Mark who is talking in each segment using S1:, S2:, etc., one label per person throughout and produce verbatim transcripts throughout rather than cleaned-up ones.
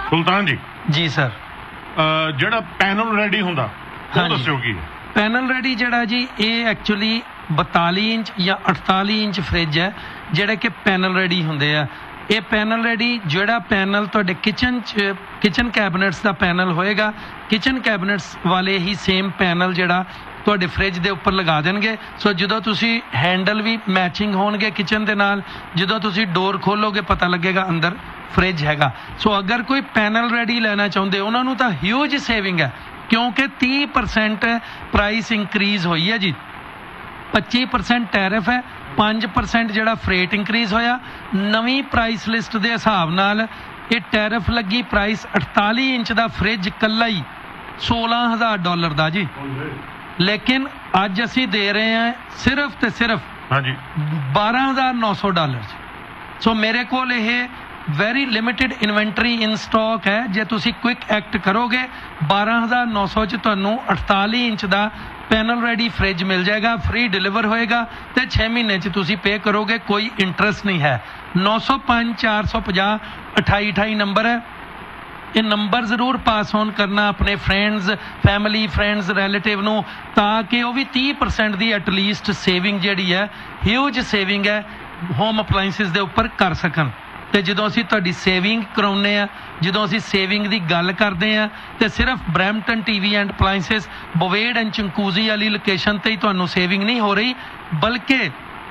S1: ਸੁਲਤਾਨ ਜੀ
S2: ਜੀ ਸਰ,
S1: ਜਿਹੜਾ ਪੈਨਲ ਰੈਡੀ ਹੁੰਦਾ ਉਹ ਦੱਸਿਓ ਕੀ ਹੈ?
S2: ਪੈਨਲ ਰੈਡੀ ਜਿਹੜਾ ਜੀ ਇਹ ਐਕਚੁਅਲੀ ਬਤਾਲੀ ਇੰਚ ਜਾਂ ਅਠਤਾਲੀ ਇੰਚ ਫ੍ਰਿਜ ਹੈ ਜਿਹੜੇ ਕਿ ਪੈਨਲ ਰੈਡੀ ਹੁੰਦੇ ਆ। ਇਹ ਪੈਨਲ ਰੈਡੀ ਜਿਹੜਾ ਪੈਨਲ ਤੁਹਾਡੇ ਕਿਚਨ 'ਚ ਕਿਚਨ ਕੈਬਨਿਟਸ ਦਾ ਪੈਨਲ ਹੋਏਗਾ, ਕਿਚਨ ਕੈਬਨਿਟਸ ਵਾਲੇ ਹੀ ਸੇਮ ਪੈਨਲ ਜਿਹੜਾ ਤੁਹਾਡੇ ਫ੍ਰਿਜ ਦੇ ਉੱਪਰ ਲਗਾ ਦੇਣਗੇ। ਸੋ ਜਦੋਂ ਤੁਸੀਂ ਹੈਂਡਲ ਵੀ ਮੈਚਿੰਗ ਹੋਣਗੇ ਕਿਚਨ ਦੇ ਨਾਲ, ਜਦੋਂ ਤੁਸੀਂ ਡੋਰ ਖੋਲੋਗੇ ਪਤਾ ਲੱਗੇਗਾ ਅੰਦਰ ਫ੍ਰਿਜ ਹੈਗਾ। ਸੋ ਅਗਰ ਕੋਈ ਪੈਨਲ ਰੈਡੀ ਲੈਣਾ ਚਾਹੁੰਦੇ ਉਹਨਾਂ ਨੂੰ ਤਾਂ ਹਿਊਜ ਸੇਵਿੰਗ ਹੈ, ਕਿਉਂਕਿ ਤੀਹ ਪਰਸੈਂਟ ਪ੍ਰਾਈਸ ਇੰਕਰੀਜ਼ ਹੋਈ ਹੈ ਜੀ। ਪੱਚੀ ਪਰਸੈਂਟ ਟੈਰਿਫ ਹੈ, ਪੰਜ ਪਰਸੈਂਟ ਜਿਹੜਾ ਫਰੇਟ ਇੰਕਰੀਜ਼ ਹੋਇਆ। ਨਵੀਂ ਪ੍ਰਾਈਸ ਲਿਸਟ ਦੇ ਹਿਸਾਬ ਨਾਲ ਇਹ ਟੈਰਿਫ ਲੱਗੀ ਪ੍ਰਾਈਸ ਅਠਤਾਲੀ ਇੰਚ ਦਾ ਫ੍ਰਿਜ ਇਕੱਲਾ ਹੀ ਸੋਲਾਂ ਹਜ਼ਾਰ ਡਾਲਰ ਦਾ ਜੀ, ਲੇਕਿਨ ਅੱਜ ਅਸੀਂ ਦੇ ਰਹੇ ਹਾਂ ਸਿਰਫ ਤੇ ਸਿਰਫ
S1: ਹਾਂਜੀ
S2: ਬਾਰਾਂ ਹਜ਼ਾਰ ਨੌ ਸੌ ਡਾਲਰ 'ਚ। ਸੋ ਮੇਰੇ ਕੋਲ ਇਹ ਵੈਰੀ ਲਿਮਿਟਿਡ ਇਨਵੈਂਟਰੀ ਇਨ ਸਟਾਕ ਹੈ। ਜੇ ਤੁਸੀਂ ਕੁਇਕ ਐਕਟ ਕਰੋਗੇ ਬਾਰਾਂ ਹਜ਼ਾਰ ਨੌ ਸੌ 'ਚ ਤੁਹਾਨੂੰ ਅਠਤਾਲੀ ਇੰਚ ਦਾ ਪੈਨਲ ਰੈਡੀ ਫ੍ਰਿਜ ਮਿਲ ਜਾਏਗਾ, ਫ੍ਰੀ ਡਿਲੀਵਰ ਹੋਏਗਾ ਤੇ ਛੇ ਮਹੀਨੇ 'ਚ ਤੁਸੀਂ ਪੇ ਕਰੋਗੇ, ਕੋਈ ਇੰਟਰਸਟ ਨਹੀਂ ਹੈ। ਨੌ ਸੌ ਪੰਜ ਚਾਰ ਸੌ ਪੰਜਾਹ ਅਠਾਈ ਅਠਾਈ ਨੰਬਰ ਹੈ। ਇਹ ਨੰਬਰ ਜ਼ਰੂਰ ਪਾਸ ਔਨ ਕਰਨਾ ਆਪਣੇ ਫਰੈਂਡਸ, ਫੈਮਿਲੀ, ਫਰੈਂਡਸ, ਰਿਲੇਟਿਵ ਨੂੰ, ਤਾਂ ਕਿ ਉਹ ਵੀ ਤੀਹ ਪਰਸੈਂਟ ਦੀ ਐਟਲੀਸਟ ਸੇਵਿੰਗ ਜਿਹੜੀ ਹੈ, ਹਿਊਜ ਸੇਵਿੰਗ ਹੈ, ਹੋਮ ਅਪਲਾਈਐਂਸਿਸ ਦੇ ਉੱਪਰ ਕਰ ਸਕਣ। ਤੇ ਜਦੋਂ ਅਸੀਂ ਤੁਹਾਡੀ ਸੇਵਿੰਗ ਕਰਾਉਂਦੇ ਆ, ਜਦੋਂ ਅਸੀਂ ਸੇਵਿੰਗ ਦੀ ਗੱਲ ਕਰਦੇ ਆ, ਤੇ ਸਿਰਫ ਬਰੈਂਪਟਨ ਟੀਵੀ ਐਂਡ ਅਪਲਾਈਐਂਸਿਸ ਬੋਵੇਡ ਐਂਡ ਚੰਕੂਜ਼ੀ ਵਾਲੀ ਲੋਕੇਸ਼ਨ ਤੇ ਹੀ ਤੁਹਾਨੂੰ ਸੇਵਿੰਗ ਨਹੀਂ ਹੋ ਰਹੀ, ਬਲਕਿ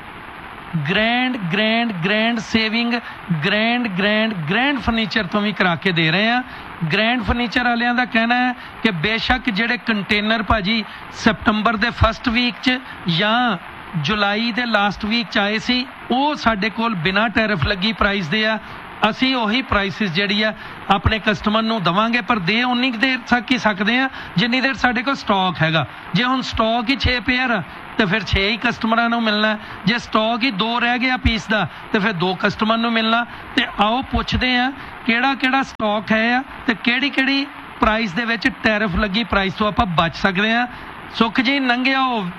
S2: grand grand grand saving grand grand grand furniture ਤੋਂ ਵੀ ਕਰਾ ਕੇ ਦੇ ਰਹੇ ਆ। ਗ੍ਰੈਂਡ ਫਰਨੀਚਰ ਵਾਲਿਆਂ ਦਾ ਕਹਿਣਾ ਹੈ ਕਿ ਬੇਸ਼ੱਕ ਜਿਹੜੇ ਕੰਟੇਨਰ ਭਾਜੀ ਸਤੰਬਰ ਦੇ ਫਸਟ ਵੀਕ 'ਚ ਜਾਂ ਜੁਲਾਈ ਦੇ ਲਾਸਟ ਵੀਕ 'ਚ ਆਏ ਸੀ, ਉਹ ਸਾਡੇ ਕੋਲ ਬਿਨਾਂ ਟੈਰਿਫ ਲੱਗੀ ਪ੍ਰਾਈਸ ਦੇ ਆ। ਅਸੀਂ ਉਹੀ ਪ੍ਰਾਈਸਿਸ ਜਿਹੜੀ ਆ ਆਪਣੇ ਕਸਟਮਰ ਨੂੰ ਦੇਵਾਂਗੇ, ਪਰ ਦੇ ਉਨੀ ਕੁ ਦੇਰ ਤੱਕ ਹੀ ਸਕਦੇ ਆ ਜਿੰਨੀ ਦੇਰ ਸਾਡੇ ਕੋਲ ਸਟਾਕ ਹੈਗਾ। ਜੇ ਹੁਣ ਸਟਾਕ ਹੀ ਛੇ ਪੇਅਰ ਆ ਤੇ ਫਿਰ ਛੇ ਹੀ ਕਸਟਮਰਾਂ ਨੂੰ ਮਿਲਣਾ। ਜੇ ਸਟਾਕ ਹੀ ਦੋ ਰਹਿ ਗਿਆ ਪੀਸ ਦਾ ਤੇ ਫਿਰ ਦੋ ਕਸਟਮਰ ਨੂੰ ਮਿਲਣਾ। ਤੇ ਆਓ ਪੁੱਛਦੇ ਆ ਕਿਹੜਾ ਕਿਹੜਾ ਸਟਾਕ ਹੈ ਆ ਤੇ ਕਿਹੜੀ ਕਿਹੜੀ ਪ੍ਰਾਈਸ ਦੇ ਵਿੱਚ ਟੈਰਿਫ ਲੱਗੀ ਪ੍ਰਾਈਸ ਤੋਂ ਆਪਾਂ ਬਚ ਸਕਦੇ ਆ। ਸੁਖ ਜੀ ਨੰਗਿਆ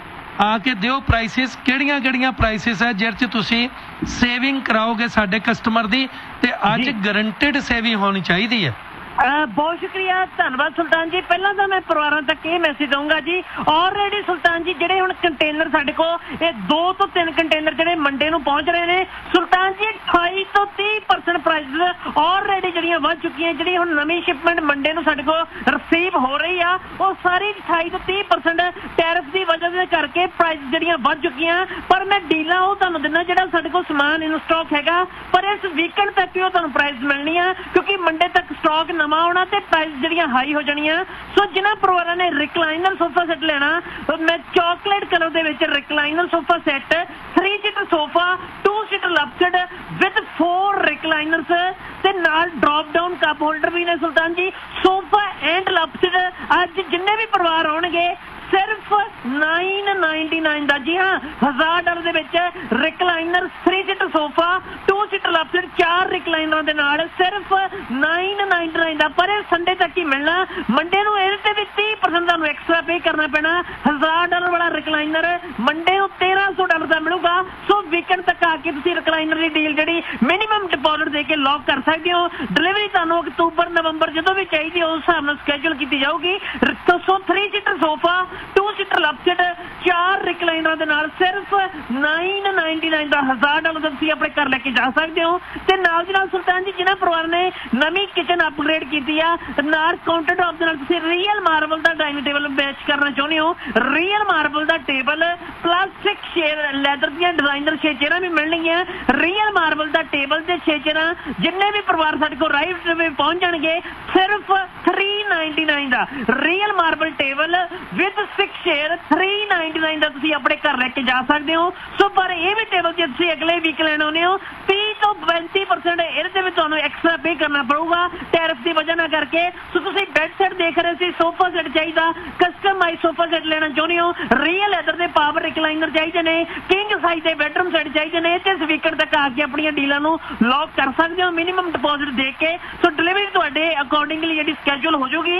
S2: ਆ ਕੇ ਦਿਓ ਪ੍ਰਾਈਸਿਸ, ਕਿਹੜੀਆਂ ਕਿਹੜੀਆਂ ਪ੍ਰਾਈਸਿਸ ਹੈ ਜਿਹਦੇ 'ਚ ਤੁਸੀਂ ਸੇਵਿੰਗ ਕਰਾਓਗੇ ਸਾਡੇ ਕਸਟਮਰ ਦੀ, ਤੇ ਅੱਜ ਗਰੰਟਿਡ ਸੇਵਿੰਗ ਹੋਣੀ ਚਾਹੀਦੀ ਹੈ।
S3: ਬਹੁਤ ਸ਼ੁਕਰੀਆ, ਧੰਨਵਾਦ ਸੁਲਤਾਨ ਜੀ। ਪਹਿਲਾਂ ਤਾਂ ਮੈਂ ਪਰਿਵਾਰਾਂ ਤੱਕ ਇਹ ਮੈਸੇਜ ਦਊਂਗਾ ਜੀ, ਆਲਰੇਡੀ ਸੁਲਤਾਨ ਜੀ ਜਿਹੜੇ ਹੁਣ ਕੰਟੇਨਰ ਸਾਡੇ ਕੋਲ ਇਹ ਦੋ ਤੋਂ ਤਿੰਨ ਕੰਟੇਨਰ ਜਿਹੜੇ ਮੰਡੇ ਨੂੰ ਪਹੁੰਚ ਰਹੇ ਨੇ ਸੁਲਤਾਨ ਜੀ, ਅਠਾਈ ਤੋਂ ਤੀਹ ਪਰਸੈਂਟ ਪ੍ਰਾਈਸਿਸ ਆਲਰੇਡੀ ਜਿਹੜੀਆਂ ਵੱਧ ਚੁੱਕੀਆਂ। ਜਿਹੜੀ ਹੁਣ ਨਵੀਂ ਸ਼ਿਪਮੈਂਟ ਮੰਡੇ ਨੂੰ ਸਾਡੇ ਕੋਲ ਰਿਸੀਵ ਹੋ ਰਹੀ ਆ, ਉਹ ਸਾਰੀ ਅਠਾਈ ਤੋਂ ਤੀਹ ਪਰਸੈਂਟ ਟੈਰਿਫ ਦੀ ਵਜ੍ਹਾ ਦੇ ਕਰਕੇ ਪ੍ਰਾਈਸ ਜਿਹੜੀਆਂ ਵੱਧ ਚੁੱਕੀਆਂ। ਪਰ ਮੈਂ ਡੀਲਾਂ ਉਹ ਤੁਹਾਨੂੰ ਦਿੰਦਾ ਜਿਹੜਾ ਸਾਡੇ ਕੋਲ ਸਮਾਨ ਇਨ ਸਟਾਕ ਹੈਗਾ, ਪਰ ਇਸ ਵੀਕਐਂਡ ਤੱਕ ਹੀ ਉਹ ਤੁਹਾਨੂੰ ਪ੍ਰਾਈਸ ਮਿਲਣੀ ਆ, ਕਿਉਂਕਿ ਮੰਡੇ ਤੱਕ ਸਟਾਕ ਨਵਾਂ ਆਉਣਾ ਤੇ ਪ੍ਰਾਈਸ ਜਿਹੜੀਆਂ ਹਾਈ ਹੋ ਜਾਣੀਆਂ। ਸੋ ਜਿਨ੍ਹਾਂ ਪਰਿਵਾਰਾਂ ਨੇ ਰਿਕਲਾਈਨਰ ਸੋਫਾ ਸੈੱਟ ਲੈਣਾ, ਮੈਂ ਚਾਕਲੇਟ ਕਲਰ ਦੇ ਵਿੱਚ recliner sofa set, three seater sofa, to seater ਲਪਸਡ with four ਰਿਕਲਾਈਨਰਸ ਤੇ ਨਾਲ ਡ੍ਰੌਪ ਡਾਊਨ ਕੱਪ ਹੋਲਡਰ ਵੀ ਨੇ ਸੁਲਤਾਨ ਜੀ। ਸੋਫਾ ਐਂਡ ਲਪਸਡ ਅੱਜ ਜਿੰਨੇ ਵੀ ਪਰਿਵਾਰ ਆਉਣਗੇ ਸਿਰਫ ਨਾਈਨ ਨਾਈਨਟੀ ਨਾਈਨ ਦਾ, ਜੀ ਹਾਂ ਹਜ਼ਾਰ ਡਾਲਰ ਦੇ ਵਿੱਚ recliner three seater sofa, to seater ਲਪਸਡ, ਚਾਰ ਰਿਕਲਾਈਨਰਾਂ ਦੇ ਨਾਲ ਸਿਰਫ ਨਾਈਨ ਨਾਈਨਟੀ ਨਾਈਨ ਦਾ। ਪਰ ਇਹ ਸੰਡੇ ਤੱਕ ਹੀ ਮਿਲਣਾ, ਮੰਡੇ ਨੂੰ ਇਹਦੇ ਤੇ ਵੀ ਤੀਹ ਪਰਸੈਂਟ ਤੁਹਾਨੂੰ ਐਕਸਟਰਾ ਪੇ ਕਰਨਾ ਪੈਣਾ। ਹਜ਼ਾਰ ਡਾਲਰ ਵਾਲਾ ਰਿਕਲਾਈਨਰ ਮੰਡੇ ਨੂੰ ਤੇਰਾਂ ਸੌ ਡਾਲਰ ਦਾ ਮਿਲੂਗਾ। ਸੋ ਵੀਕਐਂਡ ਤੱਕ ਆ ਕੇ ਤੁਸੀਂ ਰਿਕਲਾਈਨਰ ਦੀ ਡੀਲ ਜਿਹੜੀ ਮਿਨੀਮਮ ਡਿਪੋਜ਼ਿਟ ਦੇ ਕੇ ਲੌਕ ਕਰ ਸਕਦੇ ਹੋ। ਡਿਲੀਵਰੀ ਤੁਹਾਨੂੰ ਅਕਤੂਬਰ ਨਵੰਬਰ ਜਦੋਂ ਵੀ ਚਾਹੀਦੀ ਉਸ ਹਿਸਾਬ ਨਾਲ ਸਕੈਜੂਲ ਕੀਤੀ ਜਾਊਗੀ। ਸੋ three seater sofa, to seater ਲਪਸਡ, ਚਾਰ ਰਿਕਲਾਈਨਰਾਂ ਦੇ ਨਾਲ ਸਿਰਫ ਨਾਈਨ ਨਾਈਨਟੀ ਨਾਈਨ ਦਾ, ਹਜ਼ਾਰ ਡਾਲਰ ਦਾ ਤੁਸੀਂ ਆਪਣੇ ਘਰ ਲੈ ਕੇ ਜਾ ਸਕਦੇ ਹੋ। ਤੇ ਨਾਲ ਦੀ ਨਾਲ ਸੁਲਤਾਨ ਜੀ ਜਿਨ੍ਹਾਂ ਪਰਿਵਾਰ ਨੇ ਨਵੀਂ ਕਿਚਨ ਅਪਗ੍ਰੇਡ ਕੀਤੀ ਆ, ਨਾਲ ਕਾਊਂਟਰ ਟੌਪ ਦੇ ਨਾਲ ਤੁਸੀਂ ਰੀਅਲ ਮਾਰਬਲ ਦਾ ਡਾਈਨਿੰਗ ਟੇਬਲ ਮੈਚ ਕਰਨਾ ਚਾਹੁੰਦੇ ਹੋ, ਰੀਅਲ ਮਾਰਬਲ ਦਾ ਟੇਬਲ, ਪਲਾਸਟਿਕ ਸ਼ੇਰ ਲੈਦਰ ਦੀਆਂ ਡਿਜ਼ਾਈਨਰ ਛੇ ਚੇਅਰਾਂ ਵੀ ਮਿਲਣਗੀਆਂ, ਰੀਅਲ ਮਾਰਬਲ ਦਾ ਟੇਬਲ ਤੇ ਛੇ ਚੇਅਰਾਂ। ਜਿੰਨੇ ਵੀ ਪਰਿਵਾਰ ਸਾਡੇ ਕੋਲ ਰਾਈਟ ਵੇ ਪਹੁੰਚ ਜਾਣਗੇ ਸਿਰਫ three ninety nine the real marble table with six chair three ninety nine ਦਾ ਤੁਸੀਂ ਆਪਣੇ ਘਰ ਲੈ ਕੇ ਜਾ ਸਕਦੇ ਹੋ। ਸੋ ਪਰ ਇਹ ਵੀ ਟੇਬਲ ਜੇ ਤੁਸੀਂ ਅਗਲੇ ਵੀਕ ਲੈਣ ਆਉਂਦੇ ਹੋ ਤੀਹ ਤੋਂ ਪੈਂਤੀ ਪਰਸੈਂਟ ਇਹਦੇ ਵਿੱਚ ਤੁਹਾਨੂੰ ਐਕਸਟਰਾ ਪੇ ਕਰਨਾ ਪਊਗਾ ਟੈਰਿਫ ਦੀ ਵਜ੍ਹਾ ਨਾਲ ਕਰਕੇ। ਸੋ ਤੁਸੀਂ ਬੈੱਡ ਸੈੱਟ ਦੇਖ ਰਹੇ ਸੀ, ਸੋਫਾ ਸੈੱਟ ਚਾਹੀਦਾ, ਕਸਟਮਾਈਜ਼ ਸੋਫਾ ਸੈੱਟ ਲੈਣਾ ਚਾਹੁੰਦੇ ਹੋ, ਰੀਅਲ ਲੈਦਰ ਦੇ ਪਾਵਰ ਰਿਕਲਾਈਨਰ ਚਾਹੀਦੇ ਨੇ, ਕਿੰਗ ਸਾਈਜ਼ ਦੇ ਬੈਡਰੂਮ ਸੈੱਟ ਚਾਹੀਦੇ ਨੇ, ਤੇ ਇਸ ਵੀਕਐਂਡ ਤੱਕ ਆ ਕੇ ਆਪਣੀਆਂ ਡੀਲਾਂ ਨੂੰ ਲੌਕ ਕਰ ਸਕਦੇ ਹੋ ਮਿਨੀਮਮ ਡਿਪੋਜ਼ਿਟ ਦੇ ਕੇ। ਸੋ ਡਿਲੀਵਰੀ ਤੁਹਾਡੇ ਅਕੋਰਡਿੰਗਲੀ ਜਿਹੜੀ ਸਕੈਜੂਲ ਹੋ ਜਾਊਗੀ। ਸੋ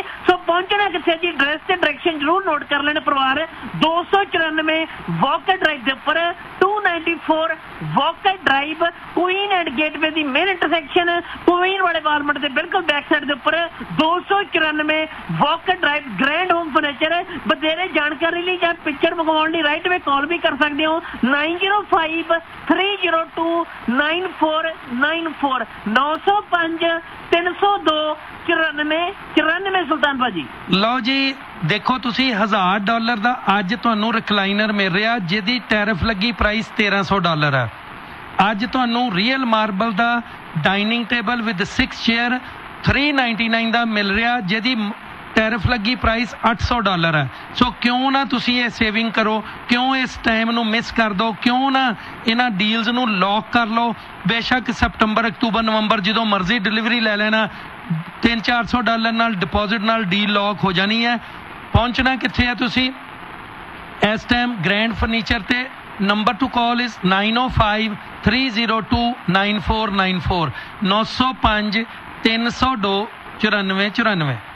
S3: ਪਹੁੰਚਣਾ ਕਿੱਥੇ ਜੀ? ਐਡਰੈਸ ਤੇ ਡਾਇਰੈਕਸ਼ਨ ਜ਼ਰੂਰ ਨੋਟ ਕਰ ਲੈਣ ਪਰਿਵਾਰ। ਦੋ ਸੌ ਚੁਰਾਨਵੇਂ ਵਾਕਰ ਡਰਾਈਵ ਦੇ ਉੱਪਰ, ਦੋ ਸੌ ਚੌਰਾਨਵੇਂ Walker drive, Queen and gateway the main intersection, Queen ਵਾਲੇ ਵਾਲਮਾਰਟ ਦੇ ਬਿਲਕੁਲ ਬੈਕ ਸਾਈਡ ਦੇ ਉੱਪਰ, ਦੋ ਸੌ ਚੁਰਾਨਵੇਂ Walker drive, grand home furniture. ਵਧੇਰੇ ਜਾਣਕਾਰੀ ਲਈ ਜਾਂ ਪਿਕਚਰ ਮੰਗਵਾਉਣ ਲਈ ਰਾਈਟ ਵੇ ਕਾਲ ਵੀ ਕਰ ਸਕਦੇ ਹੋ nine zero five three zero two nine four nine four, ਨੌ ਸੌ ਪੰਜ ਤਿੰਨ ਸੌ ਦੋ ਚੁਰਾਨਵੇਂ ਚੁਰਾਨਵੇਂ ਸੁਲਤਾਨ ਭਾਜੀ।
S2: ਲਓ ਜੀ ਦੇਖੋ ਤੁਸੀਂ ਹਜ਼ਾਰ ਡਾਲਰ ਦਾ ਅੱਜ ਤੁਹਾਨੂੰ ਰਿਕਲਾਈਨਰ ਮਿਲ ਰਿਹਾ ਜਿਹਦੀ ਟੈਰਿਫ ਲੱਗੀ ਪ੍ਰਾਈਸ ਤੇਰਾਂ ਸੌ ਡਾਲਰ ਹੈ। ਅੱਜ ਤੁਹਾਨੂੰ real marble the dining table with six chair three ninety nine ਦਾ ਮਿਲ ਰਿਹਾ ਜਿਹਦੀ ਟੈਰਿਫ ਲੱਗੀ ਪ੍ਰਾਈਸ ਅੱਠ ਸੌ ਡਾਲਰ ਹੈ। ਸੋ ਕਿਉਂ ਨਾ ਤੁਸੀਂ ਇਹ ਸੇਵਿੰਗ ਕਰੋ, ਕਿਉਂ ਇਸ ਟਾਈਮ ਨੂੰ ਮਿਸ ਕਰ ਦਿਓ, ਕਿਉਂ ਨਾ ਇਹਨਾਂ ਡੀਲਸ ਨੂੰ ਲੌਕ ਕਰ ਲਓ। ਬੇਸ਼ੱਕ ਸਤੰਬਰ ਅਕਤੂਬਰ ਨਵੰਬਰ ਜਦੋਂ ਮਰਜ਼ੀ ਡਿਲੀਵਰੀ ਲੈ ਲੈਣਾ, ਤਿੰਨ ਚਾਰ ਸੌ ਡਾਲਰ ਨਾਲ ਡਿਪੋਜ਼ਿਟ ਨਾਲ ਡੀਲ ਲੌਕ ਹੋ ਜਾਣੀ ਹੈ। ਪਹੁੰਚਣਾ ਕਿੱਥੇ ਹੈ ਤੁਸੀਂ? ਇਸ ਟਾਈਮ ਗ੍ਰੈਂਡ ਫਰਨੀਚਰ ਤੇ number two call is nine O five three zero two nine four nine four, ਨੌ ਸੌ ਪੰਜ ਤਿੰਨ ਸੌ ਦੋ ਚੁਰਾਨਵੇਂ ਚੁਰਾਨਵੇਂ।